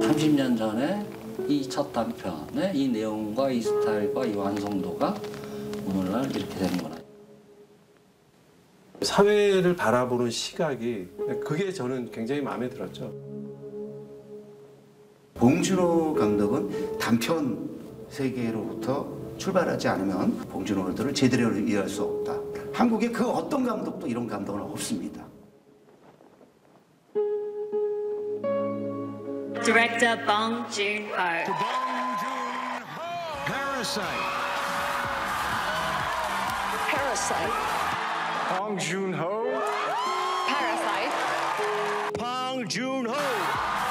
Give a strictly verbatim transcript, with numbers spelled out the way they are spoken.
삼십 년 전에 이 첫 단편의 이 내용과 이 스타일과 이 완성도가 오늘날 이렇게 되는구나. 사회를 바라보는 시각이 그게 저는 굉장히 마음에 들었죠. 봉준호 감독은 단편 세계로부터 출발하지 않으면 봉준호들을 제대로 이해할 수 없다. 한국의 그 어떤 감독도 이런 감독은 없습니다. Director Bong Joon-ho. Bong Joon-ho. Parasite. Parasite. Bong Joon-ho. Parasite. Bong Joon-ho.